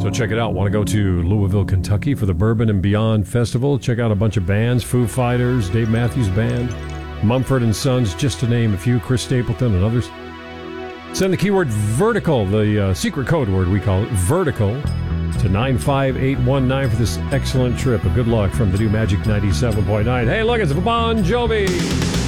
So check it out. Want to go to Louisville, Kentucky for the Bourbon and Beyond Festival? Check out a bunch of bands, Foo Fighters, Dave Matthews Band, Mumford & Sons, just to name a few, Chris Stapleton and others. Send the keyword VERTICAL, the secret code word we call it, VERTICAL, to 95819 for this excellent trip. A good luck from the new Magic 97.9. Hey, look, it's Bon Jovi.